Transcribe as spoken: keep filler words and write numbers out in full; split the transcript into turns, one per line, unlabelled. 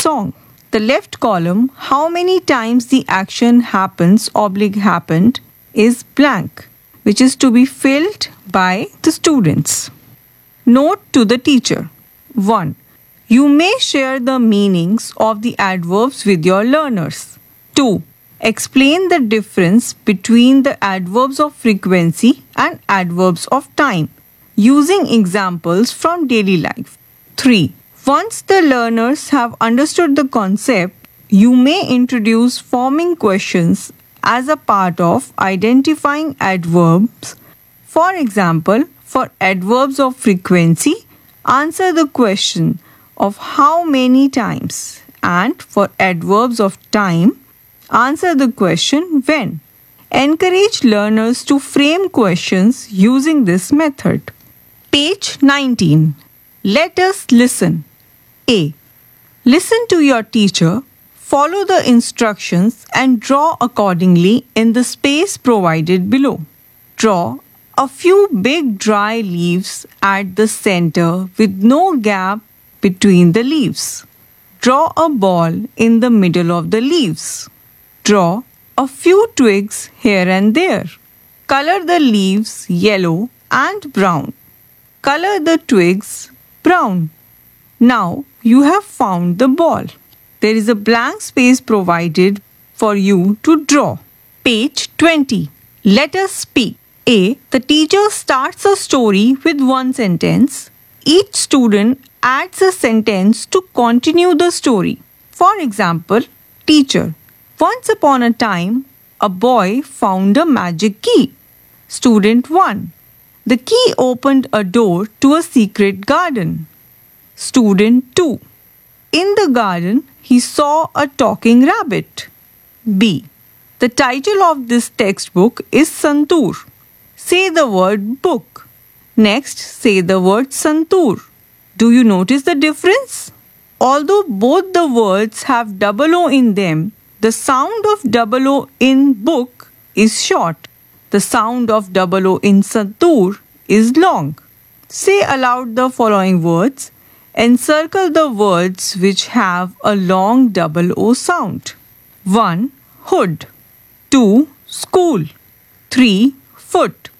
song. The left column, how many times the action happens oblique happened, is blank, which is to be filled by the students. Note to the teacher. one. You may share the meanings of the adverbs with your learners. two. Explain the difference between the adverbs of frequency and adverbs of time using examples from daily life. three. Once the learners have understood the concept, you may introduce forming questions as a part of identifying adverbs. For example, for adverbs of frequency, answer the question of how many times, and for adverbs of time, answer the question when. Encourage learners to frame questions using this method. Page nineteen. Let us listen. A. Listen to your teacher, follow the instructions and draw accordingly in the space provided below. Draw a few big dry leaves at the center with no gap between the leaves. Draw a ball in the middle of the leaves. Draw a few twigs here and there. Color the leaves yellow and brown. Color the twigs brown. Now you have found the ball. There is a blank space provided for you to draw. Page twenty. Let us speak. A. The teacher starts a story with one sentence. Each student adds a sentence to continue the story. For example, teacher. Once upon a time, a boy found a magic key. Student one. The key opened a door to a secret garden. Student two. In the garden, he saw a talking rabbit. B. The title of this textbook is Santoor. Say the word book. Next, say the word Santoor. Do you notice the difference? Although both the words have double O in them, the sound of double O in book is short. The sound of double O in Santoor is long. Say aloud the following words. Encircle the words which have a long double O sound. one. Hood. two. School. three. Foot.